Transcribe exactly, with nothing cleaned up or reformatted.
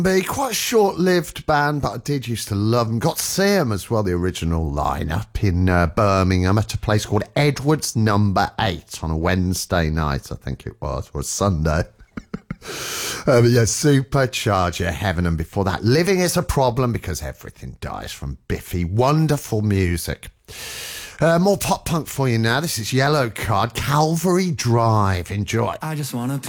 Be quite a short-lived band, but I did used to love them. Got to see them as well, the original lineup in uh, Birmingham at a place called Edwards Number Eight on a Wednesday night, I think it was, or a Sunday. uh, but yeah, Supercharger Heaven, and before that, Living is a Problem Because Everything Dies from Biffy. Wonderful music. Uh, more pop punk for you now. This is Yellow Card, Calvary Drive. Enjoy. I just wanna.